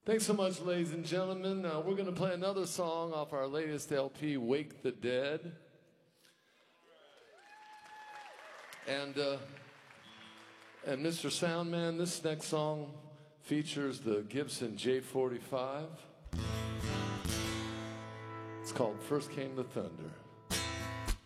Thanks so much, ladies and gentlemen. We're going to play another song off our latest LP, Wake the Dead. And Mr. Soundman, this next song features the Gibson J45. It's called First Came the Thunder.